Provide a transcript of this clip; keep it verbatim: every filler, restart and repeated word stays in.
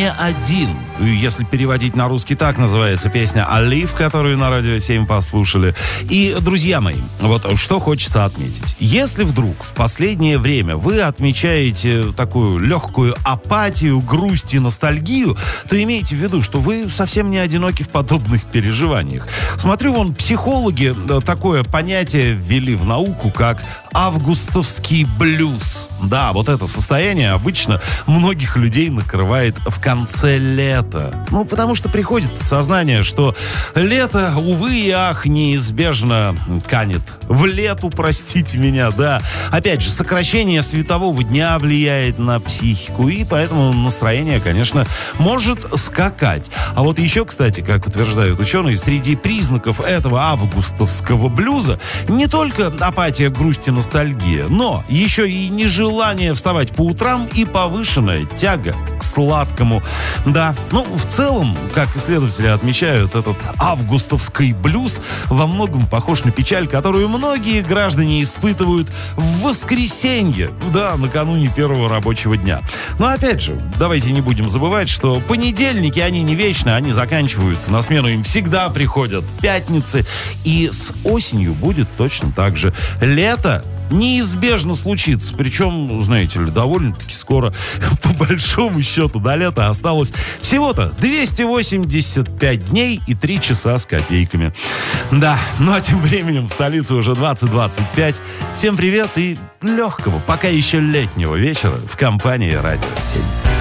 не один. Если переводить на русский, так называется песня «Олив», которую на Радио семь послушали. И, друзья мои, вот что хочется отметить. Если вдруг в последнее время вы отмечаете такую легкую апатию, грусть и ностальгию, то имейте в виду, что вы совсем не одиноки в подобных переживаниях. Смотрю, вон психологи такое понятие ввели в науку, как августовский блюз. Да, вот это состояние обычно многих людей накрывает в конце лета. Ну, потому что приходит сознание, что лето, увы и ах, неизбежно канет в лету, простите меня, да. Опять же, сокращение светового дня влияет на психику, и поэтому настроение, конечно, может скакать. А вот еще, кстати, как утверждают ученые, среди признаков этого августовского блюза не только апатия, грусть и ностальгия, но еще и нежелание вставать по утрам и повышенная тяга к сладкому. Да, ну, в целом, как исследователи отмечают, этот августовский блюз во многом похож на печаль, которую многие граждане испытывают в воскресенье, да, накануне первого рабочего дня. Но опять же, давайте не будем забывать, что понедельники, они не вечны, они заканчиваются, на смену им всегда приходят пятницы, и с осенью будет точно так же. Лето неизбежно случится. Причем, знаете ли, довольно-таки скоро, по большому счету, до лета осталось всего-то двести восемьдесят пять дней и три часа с копейками. Да, ну а тем временем в столице уже двадцать двадцать пять. Всем привет и легкого, пока еще летнего вечера в компании Радио семь.